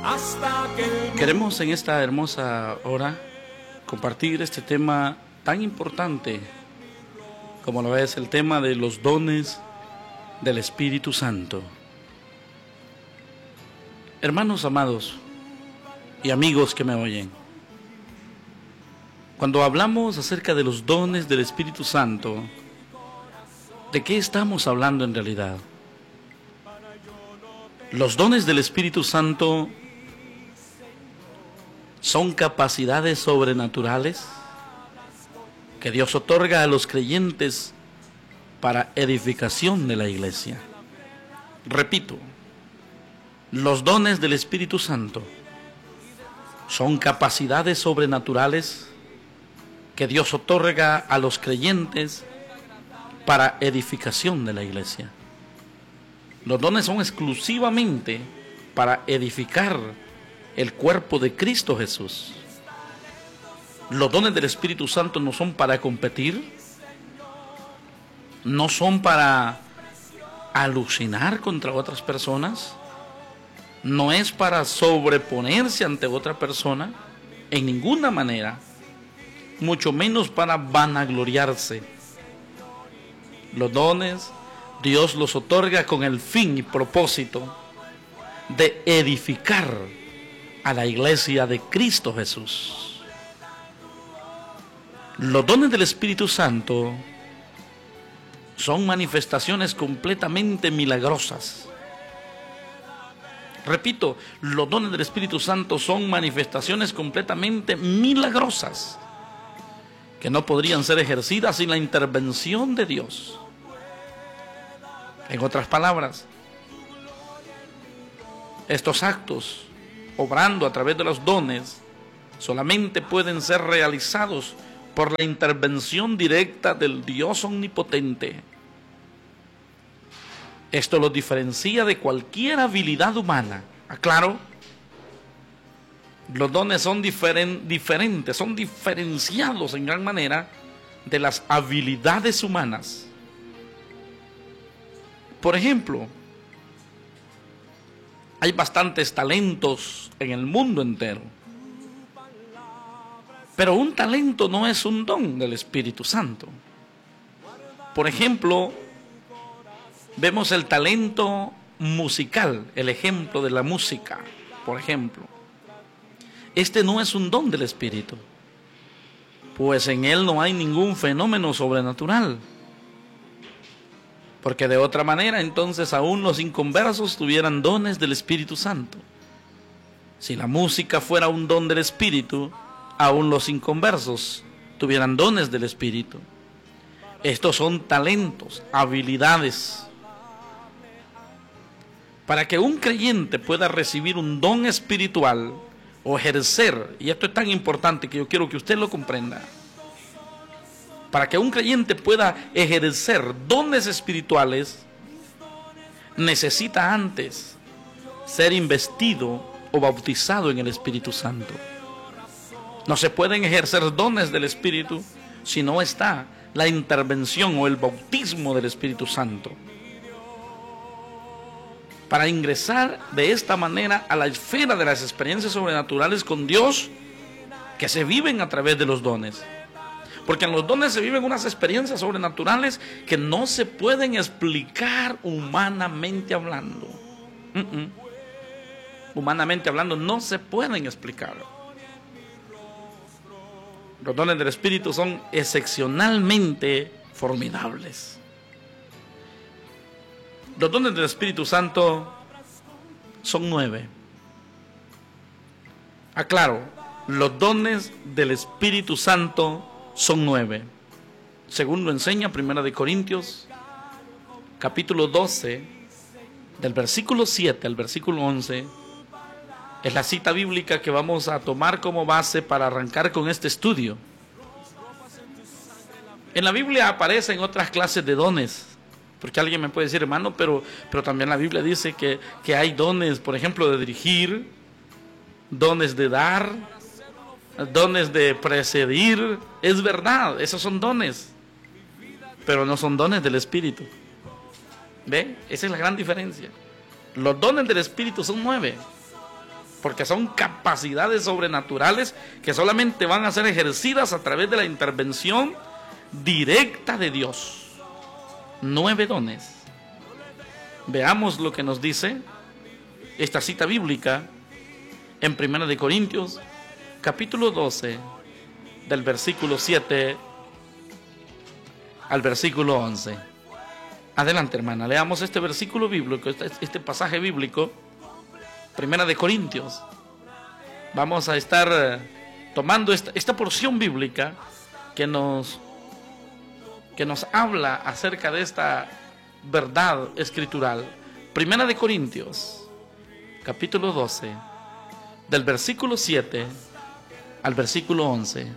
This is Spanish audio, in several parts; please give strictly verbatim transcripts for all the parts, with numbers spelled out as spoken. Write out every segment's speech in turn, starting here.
Queremos en esta hermosa hora compartir este tema tan importante como lo es el tema de los dones del Espíritu Santo. Hermanos amados y amigos que me oyen, cuando hablamos acerca de los dones del Espíritu Santo, ¿de qué estamos hablando en realidad? Los dones del Espíritu Santo son capacidades sobrenaturales que Dios otorga a los creyentes para edificación de la iglesia. Repito, los dones del Espíritu Santo son capacidades sobrenaturales que Dios otorga a los creyentes para edificación de la iglesia. Los dones son exclusivamente para edificar el cuerpo de Cristo Jesús. Los dones del Espíritu Santo no son para competir, no son para alucinar contra otras personas, no es para sobreponerse ante otra persona en ninguna manera, mucho menos para vanagloriarse. Los dones Dios los otorga con el fin y propósito de edificar a la iglesia de Cristo Jesús. Los dones del Espíritu Santo son manifestaciones completamente milagrosas. Repito, los dones del Espíritu Santo son manifestaciones completamente milagrosas que no podrían ser ejercidas sin la intervención de Dios. En otras palabras, estos actos, obrando a través de los dones, solamente pueden ser realizados por la intervención directa del Dios omnipotente. Esto los diferencia de cualquier habilidad humana. ¿Aclaro? Los dones son diferen, diferentes, son diferenciados en gran manera de las habilidades humanas. Por ejemplo, hay bastantes talentos en el mundo entero, pero un talento no es un don del Espíritu Santo. Por ejemplo, vemos el talento musical, el ejemplo de la música, por ejemplo. Este no es un don del Espíritu, pues en él no hay ningún fenómeno sobrenatural. Porque de otra manera, entonces aún los inconversos tuvieran dones del Espíritu Santo. Si la música fuera un don del Espíritu, aún los inconversos tuvieran dones del Espíritu. Estos son talentos, habilidades. Para que un creyente pueda recibir un don espiritual o ejercer, y esto es tan importante que yo quiero que usted lo comprenda, para que un creyente pueda ejercer dones espirituales, necesita antes ser investido o bautizado en el Espíritu Santo. No se pueden ejercer dones del Espíritu si no está la intervención o el bautismo del Espíritu Santo. Para ingresar de esta manera a la esfera de las experiencias sobrenaturales con Dios que se viven a través de los dones. Porque en los dones se viven unas experiencias sobrenaturales que no se pueden explicar humanamente hablando. Uh-uh. Humanamente hablando no se pueden explicar. Los dones del Espíritu son excepcionalmente formidables. Los dones del Espíritu Santo son nueve. Aclaro, los dones del Espíritu Santo son nueve, según lo enseña Primera de Corintios, capítulo doce, del versículo siete al versículo once, es la cita bíblica que vamos a tomar como base para arrancar con este estudio. En la Biblia aparecen otras clases de dones, porque alguien me puede decir, hermano, pero, pero también la Biblia dice que, que hay dones, por ejemplo, de dirigir, dones de dar, dones de precedir. Es verdad, esos son dones, pero no son dones del Espíritu. ¿Ve? Esa es la gran diferencia. Los dones del Espíritu son nueve. porque son capacidades sobrenaturales que solamente van a ser ejercidas a través de la intervención directa de Dios. Nueve dones. Veamos lo que nos dice esta cita bíblica en Primera de Corintios, capítulo doce, del versículo siete al versículo once. Adelante, hermana, leamos este versículo bíblico, este, este pasaje bíblico, Primera de Corintios. Vamos a estar eh, tomando esta, esta porción bíblica que nos, que nos habla acerca de esta verdad escritural. Primera de Corintios, capítulo doce, del versículo siete al versículo once.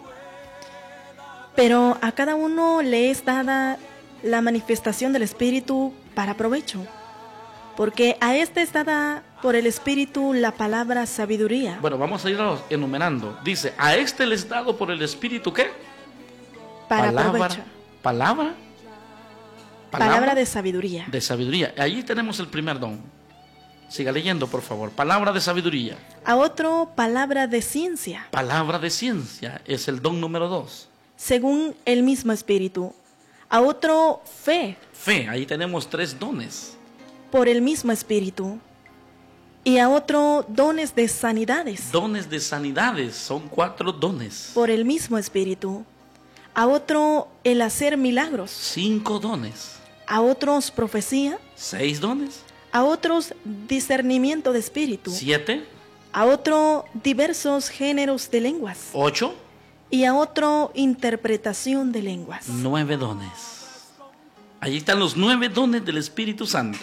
Pero a cada uno le es dada la manifestación del Espíritu para provecho, porque a este es dada por el Espíritu la palabra sabiduría. Bueno, vamos a ir enumerando. Dice, a este le es dado por el Espíritu, ¿qué? Para palabra, provecho. Palabra, palabra. Palabra de sabiduría. De sabiduría. Allí tenemos el primer don. Siga leyendo, por favor. Palabra de sabiduría. A otro, palabra de ciencia. Palabra de ciencia es el don número dos. Según el mismo Espíritu. A otro, fe. Fe, ahí tenemos tres dones. Por el mismo Espíritu. Y a otro, dones de sanidades. Dones de sanidades, son cuatro dones. Por el mismo Espíritu. A otro, el hacer milagros. Cinco dones. A otros, profecía. Seis dones. A otros, discernimiento de espíritu. Siete. A otro, diversos géneros de lenguas. Ocho. Y a otro, interpretación de lenguas. Nueve dones. Allí están los nueve dones del Espíritu Santo.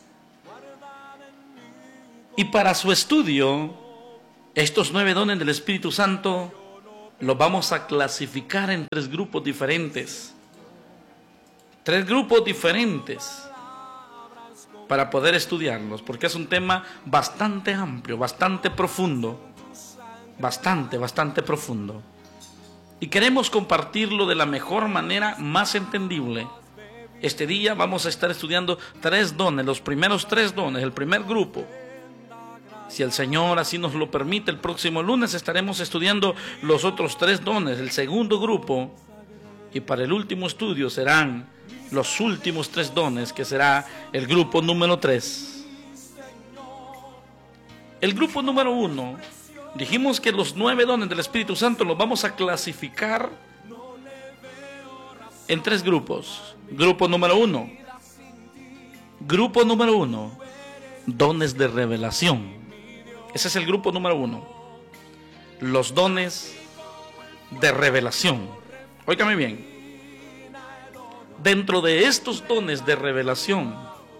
Y para su estudio, estos nueve dones del Espíritu Santo los vamos a clasificar en tres grupos diferentes. Tres grupos diferentes para poder estudiarlos, porque es un tema bastante amplio, bastante profundo, bastante, bastante profundo. Y queremos compartirlo de la mejor manera, más entendible. Este día vamos a estar estudiando tres dones, los primeros tres dones, el primer grupo. Si el Señor así nos lo permite, el próximo lunes estaremos estudiando los otros tres dones, el segundo grupo. Y para el último estudio serán los últimos tres dones, que será el grupo número tres. El grupo número uno, dijimos que los nueve dones del Espíritu Santo los vamos a clasificar en tres grupos. Grupo número uno, grupo número uno, dones de revelación. Ese es el grupo número uno, los dones de revelación. Óigame bien. Dentro de estos dones de revelación,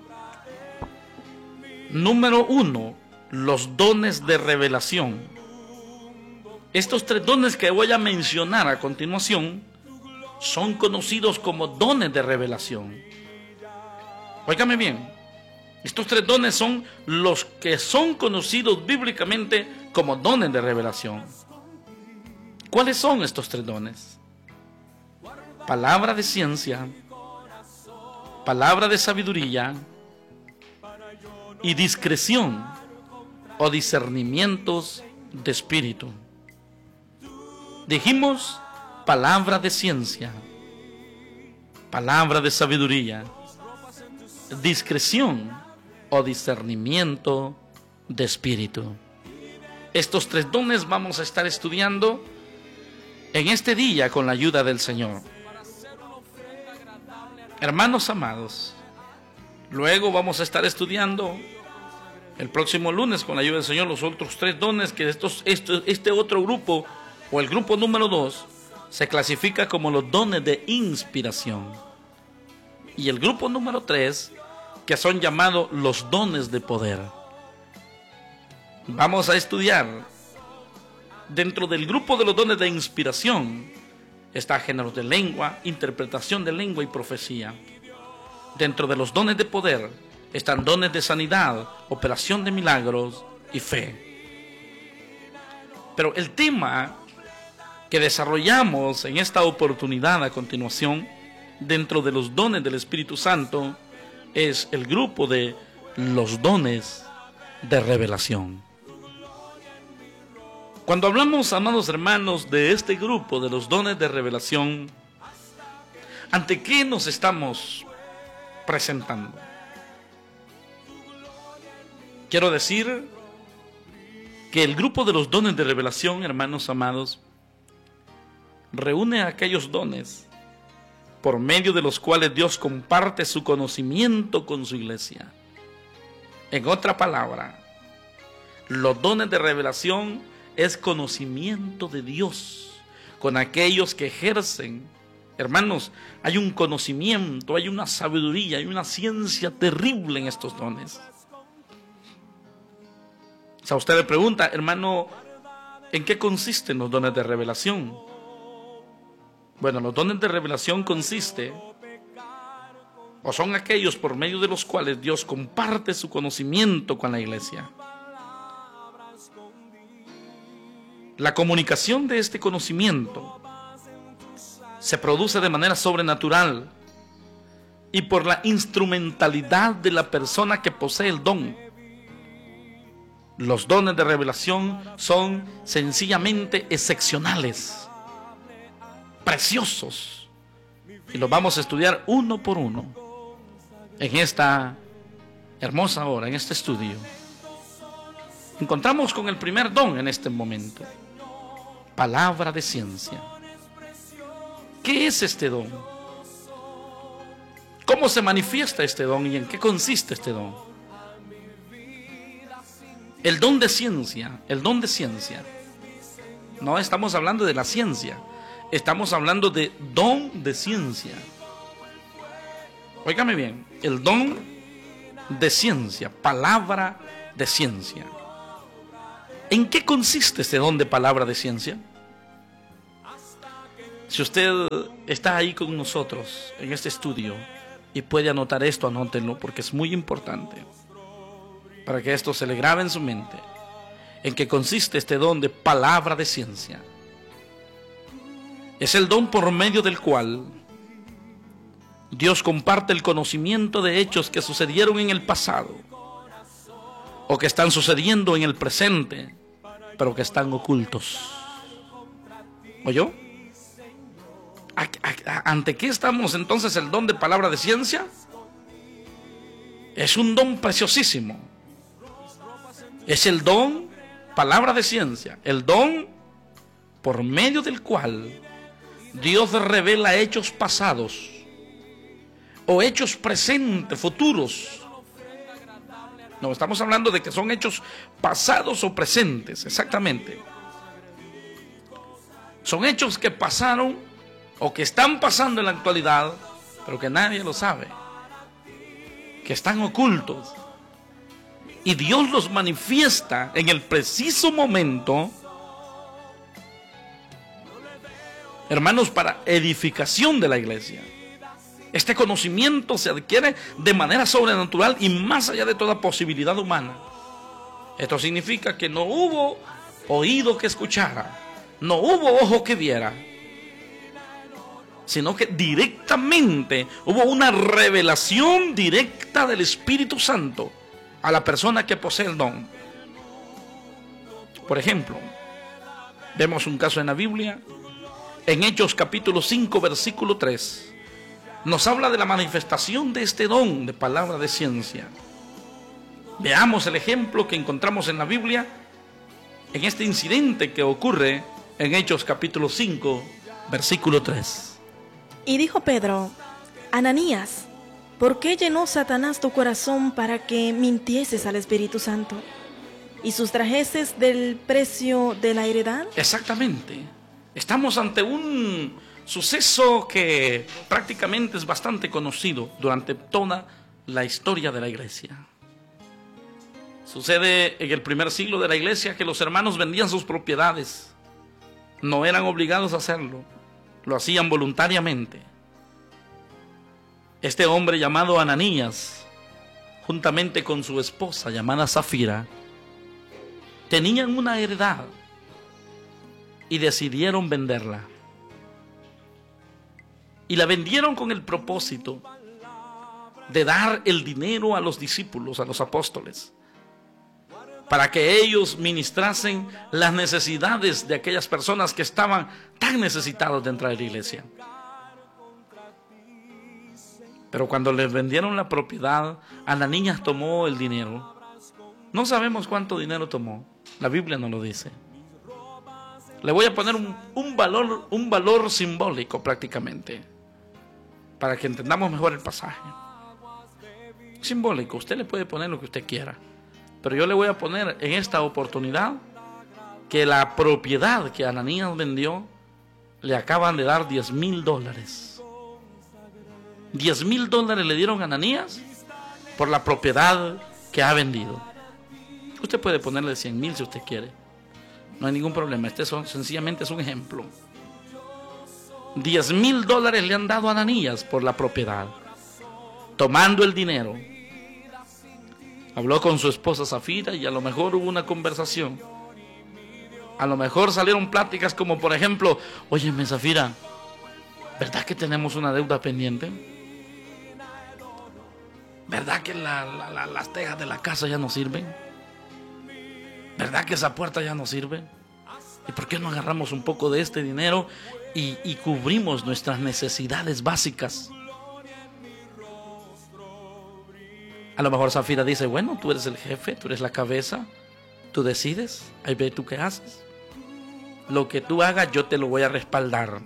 número uno, los dones de revelación. Estos tres dones que voy a mencionar a continuación son conocidos como dones de revelación. Óigame bien, estos tres dones son los que son conocidos bíblicamente como dones de revelación. ¿Cuáles son estos tres dones? Palabra de ciencia, palabra de sabiduría y discreción o discernimientos de espíritu. Dijimos palabra de ciencia, palabra de sabiduría, discreción o discernimiento de espíritu. Estos tres dones vamos a estar estudiando en este día con la ayuda del Señor. Hermanos amados, luego vamos a estar estudiando el próximo lunes con la ayuda del Señor los otros tres dones, que estos, estos, este otro grupo o el grupo número dos se clasifica como los dones de inspiración, y el grupo número tres, que son llamados los dones de poder. Vamos a estudiar dentro del grupo de los dones de inspiración. Está géneros de lengua, interpretación de lengua y profecía. Dentro de los dones de poder están dones de sanidad, operación de milagros y fe. Pero el tema que desarrollamos en esta oportunidad a continuación, dentro de los dones del Espíritu Santo, es el grupo de los dones de revelación. Cuando hablamos, amados hermanos, de este grupo de los dones de revelación, ¿ante qué nos estamos presentando? Quiero decir que el grupo de los dones de revelación, hermanos amados, reúne aquellos dones por medio de los cuales Dios comparte su conocimiento con su iglesia. En otra palabra, los dones de revelación es conocimiento de Dios con aquellos que ejercen. Hermanos, hay un conocimiento, hay una sabiduría, hay una ciencia terrible en estos dones. O sea, usted le pregunta, hermano, ¿en qué consisten los dones de revelación? Bueno, los dones de revelación consiste, o son aquellos por medio de los cuales Dios comparte su conocimiento con la iglesia. La comunicación de este conocimiento se produce de manera sobrenatural y por la instrumentalidad de la persona que posee el don. Los dones de revelación son sencillamente excepcionales, preciosos, y los vamos a estudiar uno por uno en esta hermosa hora, en este estudio. Encontramos con el primer don en este momento: palabra de ciencia. ¿Qué es este don? ¿Cómo se manifiesta este don y en qué consiste este don? El don de ciencia, el don de ciencia. No estamos hablando de la ciencia, estamos hablando de don de ciencia. Óigame bien, el don de ciencia, palabra de ciencia. ¿En qué consiste este don de palabra de ciencia? Si usted está ahí con nosotros en este estudio y puede anotar esto, anótenlo, porque es muy importante para que esto se le grabe en su mente. ¿En qué consiste este don de palabra de ciencia? Es el don por medio del cual Dios comparte el conocimiento de hechos que sucedieron en el pasado o que están sucediendo en el presente, pero que están ocultos. ¿Oyó? ¿Ante qué estamos entonces el don de palabra de ciencia? Es un don preciosísimo. Es el don, palabra de ciencia, el don por medio del cual Dios revela hechos pasados o hechos presentes, futuros. No, estamos hablando de que son hechos pasados o presentes, exactamente. Son hechos que pasaron o que están pasando en la actualidad, pero que nadie lo sabe, que están ocultos. Y Dios los manifiesta en el preciso momento, hermanos, para edificación de la iglesia. Este conocimiento se adquiere de manera sobrenatural y más allá de toda posibilidad humana. Esto significa que no hubo oído que escuchara, no hubo ojo que viera, sino que directamente hubo una revelación directa del Espíritu Santo a la persona que posee el don. Por ejemplo, vemos un caso en la Biblia, en Hechos capítulo cinco, versículo tres. Nos habla de la manifestación de este don de palabra de ciencia. Veamos el ejemplo que encontramos en la Biblia en este incidente que ocurre en Hechos capítulo cinco, versículo tres. Y dijo Pedro: Ananías, ¿por qué llenó Satanás tu corazón para que mintieses al Espíritu Santo y sustrajeses del precio de la heredad? Exactamente. Estamos ante un suceso que prácticamente es bastante conocido durante toda la historia de la iglesia. Sucede en el primer siglo de la iglesia que los hermanos vendían sus propiedades. No eran obligados a hacerlo, lo hacían voluntariamente. Este hombre llamado Ananías, juntamente con su esposa llamada Zafira, tenían una heredad y decidieron venderla. Y la vendieron con el propósito de dar el dinero a los discípulos, a los apóstoles. para que ellos ministrasen las necesidades de aquellas personas que estaban tan necesitados de entrar a la iglesia. Pero cuando les vendieron la propiedad, Ananías tomó el dinero. No sabemos cuánto dinero tomó, la Biblia no lo dice. Le voy a poner un, un valor, un valor simbólico prácticamente, para que entendamos mejor el pasaje. Simbólico, usted le puede poner lo que usted quiera, pero yo le voy a poner en esta oportunidad que la propiedad que Ananías vendió le acaban de dar diez mil dólares. diez mil dólares le dieron a Ananías por la propiedad que ha vendido. Usted puede ponerle cien mil si usted quiere, no hay ningún problema. Este son, sencillamente es un ejemplo. diez mil dólares le han dado a Ananías por la propiedad. Tomando el dinero, habló con su esposa Zafira y a lo mejor hubo una conversación. A lo mejor salieron pláticas como por ejemplo: óyeme Zafira, ¿verdad que tenemos una deuda pendiente? ¿Verdad que la, la, la, las tejas de la casa ya no sirven? ¿Verdad que esa puerta ya no sirve? ¿Y por qué no agarramos un poco de este dinero y, y cubrimos nuestras necesidades básicas? A lo mejor Zafira dice: bueno, tú eres el jefe, tú eres la cabeza, tú decides, ahí ve tú qué haces. Lo que tú hagas yo te lo voy a respaldar.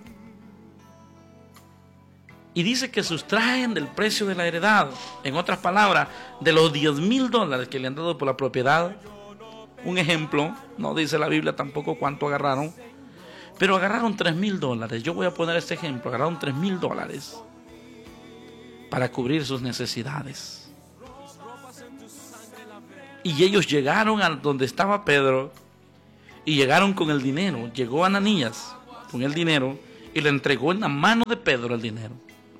Y dice que sustraen del precio de la heredad, en otras palabras, de los diez mil dólares que le han dado por la propiedad. Un ejemplo, no dice la Biblia tampoco cuánto agarraron, pero agarraron tres mil dólares. Yo voy a poner este ejemplo: agarraron tres mil dólares para cubrir sus necesidades. Y ellos llegaron a donde estaba Pedro y llegaron con el dinero. Llegó Ananías con el dinero y le entregó en la mano de Pedro el dinero.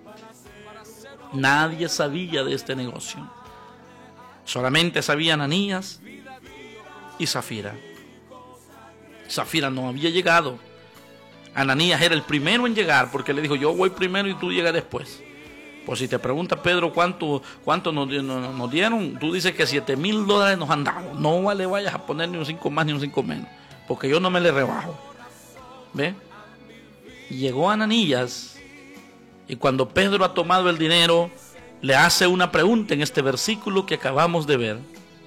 Nadie sabía de este negocio. Solamente sabían Ananías y Zafira. Zafira no había llegado. Ananías era el primero en llegar porque le dijo: yo voy primero y tú llegas después. Pues si te pregunta Pedro cuánto, cuánto nos, nos, nos dieron, tú dices que siete mil dólares nos han dado. No le vayas a poner ni un cinco más ni un cinco menos, porque yo no me le rebajo. ¿Ve? Llegó Ananías y cuando Pedro ha tomado el dinero, le hace una pregunta en este versículo que acabamos de ver.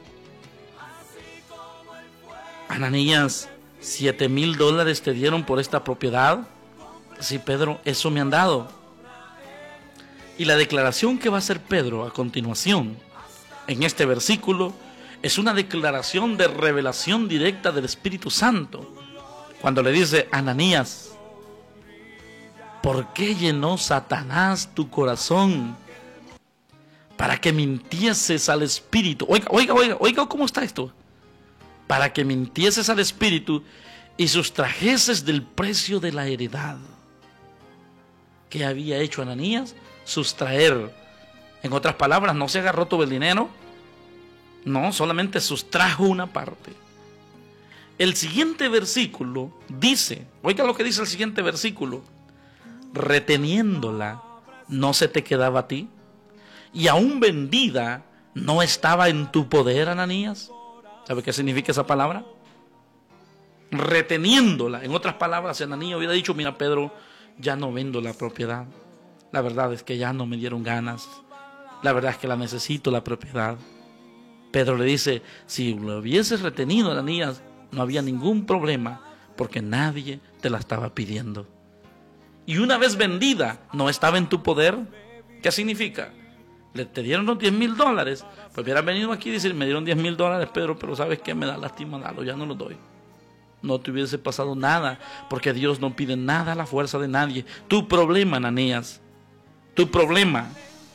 Ananías, ¿siete mil dólares te dieron por esta propiedad? Sí, Pedro, eso me han dado. Y la declaración que va a hacer Pedro a continuación, en este versículo, es una declaración de revelación directa del Espíritu Santo. Cuando le dice: Ananías, ¿por qué llenó Satanás tu corazón para que mintieses al Espíritu? Oiga, oiga, oiga, oiga, ¿cómo está esto? Para que mintieses al Espíritu y sustrajeses del precio de la heredad. ¿Qué había hecho Ananías? Sustraer. En otras palabras, no se agarró todo el dinero, no, solamente sustrajo una parte. El siguiente versículo dice, oiga lo que dice el siguiente versículo: reteniéndola no se te quedaba a ti, y aún vendida no estaba en tu poder, Ananías. ¿Sabe qué significa esa palabra? Reteniéndola. En otras palabras, si Ananías hubiera dicho: mira Pedro, ya no vendo la propiedad, la verdad es que ya no me dieron ganas, la verdad es que la necesito la propiedad. Pedro le dice: si lo hubieses retenido, Ananías, no había ningún problema, porque nadie te la estaba pidiendo. Y una vez vendida, no estaba en tu poder. ¿Qué significa? Le te dieron los diez mil dólares, pues hubieran venido aquí y decir: me dieron diez mil dólares, Pedro, pero ¿sabes qué? Me da lástima darlo, ya no lo doy. No te hubiese pasado nada, porque Dios no pide nada a la fuerza de nadie. Tu problema, Ananías, tu problema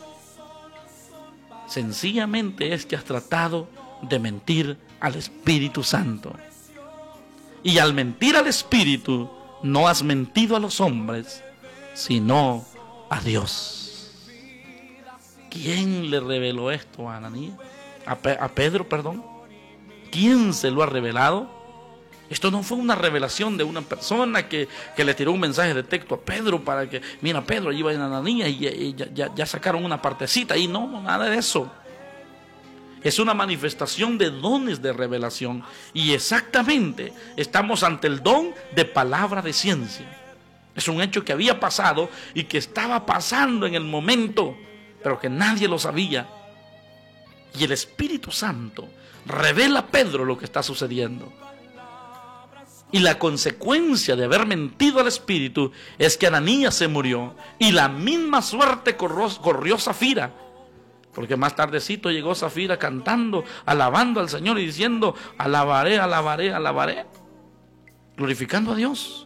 sencillamente es que has tratado de mentir al Espíritu Santo. Y al mentir al Espíritu, no has mentido a los hombres, sino a Dios. ¿Quién le reveló esto a Ananías? A, Pe- a Pedro, perdón. ¿Quién se lo ha revelado? Esto no fue una revelación de una persona que, que le tiró un mensaje de texto a Pedro para que, mira Pedro, allí va en Ananías y, y ya, ya, ya sacaron una partecita y no, no, nada de eso. Es una manifestación de dones de revelación. Y exactamente estamos ante el don de palabra de ciencia. Es un hecho que había pasado y que estaba pasando en el momento, pero que nadie lo sabía. Y el Espíritu Santo revela a Pedro lo que está sucediendo. Y la consecuencia de haber mentido al Espíritu es que Ananías se murió. Y la misma suerte corrió, corrió Zafira. Porque más tardecito llegó Zafira cantando, alabando al Señor y diciendo: alabaré, alabaré, alabaré, glorificando a Dios.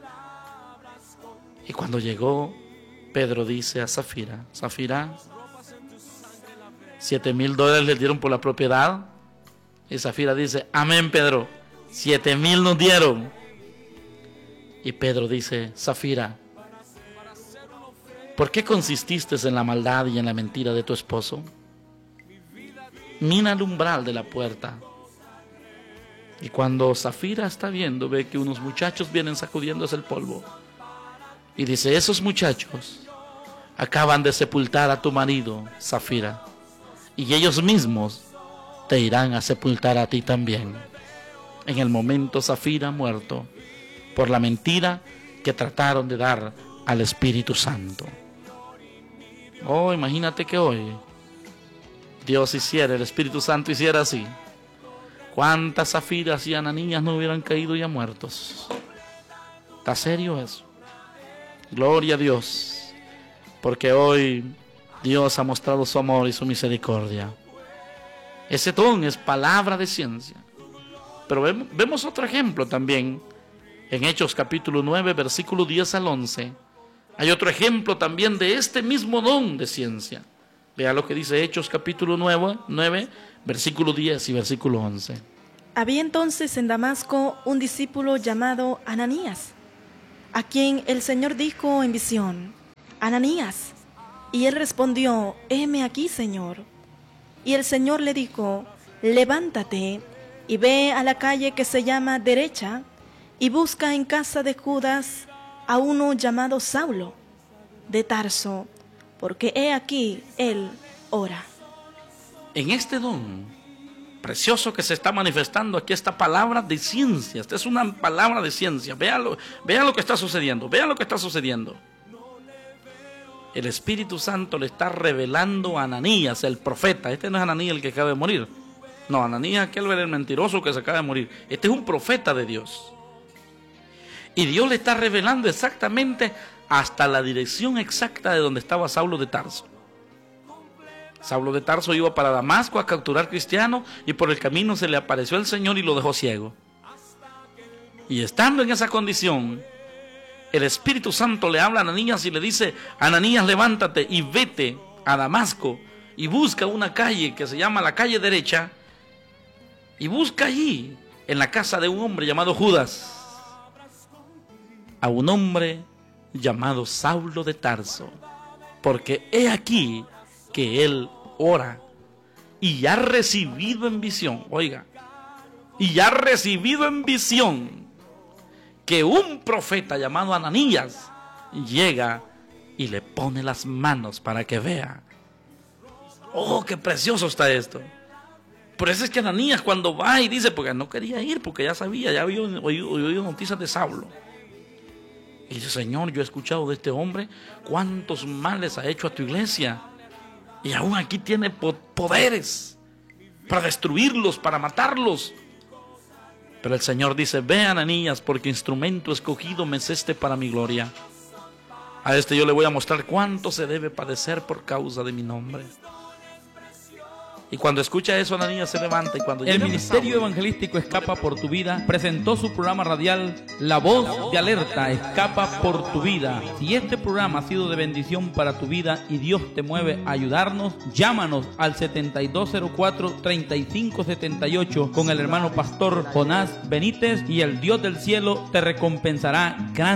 Y cuando llegó, Pedro dice a Zafira: Zafira, siete mil dólares le dieron por la propiedad. Y Zafira dice: amén, Pedro, siete mil nos dieron. Y Pedro dice: Zafira, ¿por qué consististe en la maldad y en la mentira de tu esposo? Mira el umbral de la puerta. Y cuando Zafira está viendo, ve que unos muchachos vienen sacudiéndose el polvo. Y dice: esos muchachos acaban de sepultar a tu marido, Zafira, y ellos mismos te irán a sepultar a ti también. En el momento, Zafira muerto por la mentira que trataron de dar al Espíritu Santo. Oh, imagínate que hoy Dios hiciera, el Espíritu Santo hiciera así. ¿Cuántas Zafiras y Ananías no hubieran caído ya muertos? ¿Está serio eso? Gloria a Dios, porque hoy Dios ha mostrado su amor y su misericordia. Ese don es palabra de ciencia. Pero vemos, vemos otro ejemplo también en Hechos capítulo nueve, versículo diez al once. Hay otro ejemplo también de este mismo don de ciencia. Vea lo que dice Hechos capítulo nueve, versículo diez y versículo once. Había entonces en Damasco un discípulo llamado Ananías, a quien el Señor dijo en visión: Ananías. Y él respondió: heme aquí, Señor. Y el Señor le dijo: levántate y ve a la calle que se llama Derecha y busca en casa de Judas a uno llamado Saulo de Tarso, porque he aquí él ora. En este don precioso que se está manifestando aquí, esta palabra de ciencia, esta es una palabra de ciencia. Véanlo, vean lo que está sucediendo, vean lo que está sucediendo. El Espíritu Santo le está revelando a Ananías, el profeta. Este no es Ananías el que acaba de morir. No, Ananías, aquel era el mentiroso que se acaba de morir. Este es un profeta de Dios. Y Dios le está revelando exactamente hasta la dirección exacta de donde estaba Saulo de Tarso. Saulo de Tarso iba para Damasco a capturar cristianos y por el camino se le apareció el Señor y lo dejó ciego. Y estando en esa condición, el Espíritu Santo le habla a Ananías y le dice: Ananías, levántate y vete a Damasco y busca una calle que se llama la calle Derecha y busca allí, en la casa de un hombre llamado Judas, a un hombre llamado Saulo de Tarso, porque he aquí que él ora y ha recibido en visión, oiga, y ha recibido en visión que un profeta llamado Ananías llega y le pone las manos para que vea. Oh, qué precioso está esto. Por eso es que Ananías cuando va y dice, porque no quería ir, porque ya sabía, ya había oído, oído noticias de Saulo. Y dice: Señor, yo he escuchado de este hombre cuántos males ha hecho a tu iglesia. Y aún aquí tiene poderes para destruirlos, para matarlos. Pero el Señor dice: ve, Ananías, porque instrumento escogido me es este para mi gloria. A este yo le voy a mostrar cuánto se debe padecer por causa de mi nombre. Y cuando escucha eso, Ananías se levanta. Y cuando el Ministerio Evangelístico Escapa por tu Vida presentó su programa radial La Voz de Alerta, Escapa por tu Vida. Si este programa ha sido de bendición para tu vida y Dios te mueve a ayudarnos, llámanos al setenta y dos cero cuatro, treinta y cinco setenta y ocho con el hermano pastor Jonás Benítez, y el Dios del cielo te recompensará gran